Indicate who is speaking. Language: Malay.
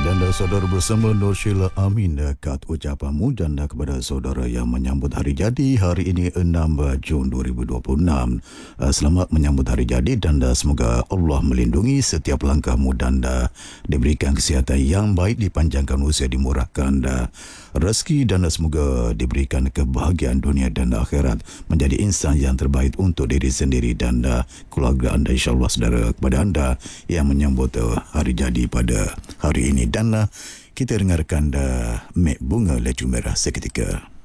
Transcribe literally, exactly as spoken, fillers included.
Speaker 1: Dan saudara bersama Nur Sheila Amin dekat ucapanmu dan kepada saudara yang menyambut hari jadi hari ini enam Jun dua ribu dua puluh enam. Selamat menyambut hari jadi dan semoga Allah melindungi setiap langkahmu dan diberikan kesihatan yang baik, dipanjangkan usia, dimurahkan rezeki dan semoga diberikan kebahagiaan dunia dan akhirat, menjadi insan yang terbaik untuk diri sendiri dan keluarga anda, insyaAllah saudara, kepada anda yang menyambut hari jadi pada hari ini. Dan kita dengarkan Mek Bunga Laju Merah seketika.